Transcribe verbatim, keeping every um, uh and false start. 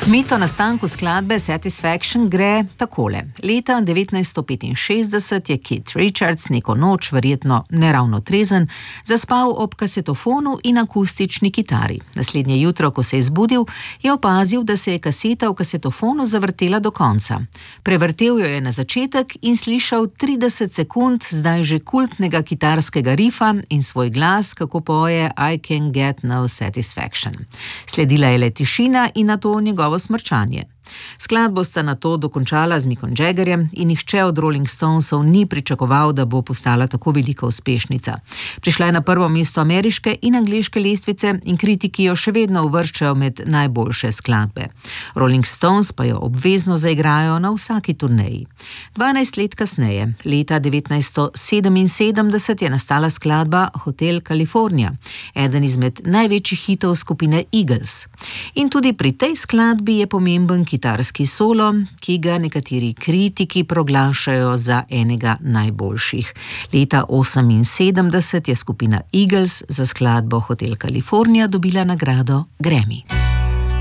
Mit o nastanku skladbe Satisfaction gre takole. Leta devetnajststo petinšestdeset je Keith Richards neko noč, verjetno neravno trezen, zaspal ob kasetofonu in akustični kitari. Naslednje jutro, ko se je zbudil, je opazil, da se je kaseta v kasetofonu zavrtela do konca. Prevrtel jo je na začetek in slišal trideset sekund zdaj že kultnega kitarskega rifa in svoj glas, kako poje I Can Get No Satisfaction. Sledila je le tišina in nato njegovo smrčanje. Skladbo sta nato dokončala z Mickom Jaggerjem in nihče od Rolling Stonesov ni pričakoval, da bo postala tako velika uspešnica. Prišla je na prvo mesto ameriške in angleške lestvice in kritiki jo še vedno uvrščajo med najboljše skladbe. Rolling Stones pa jo obvezno zaigrajo na vsaki turneji. dvanajst let kasneje, leta devetnajststo sedeminsedemdeset, je nastala skladba Hotel California, eden izmed največjih hitov skupine Eagles. In tudi pri tej skladbi je pomemben kitarski solo, ki ga nekateri kritiki proglašajo za enega najboljših. Leta oseminsedemdeset je skupina Eagles za skladbo Hotel California dobila nagrado Grammy.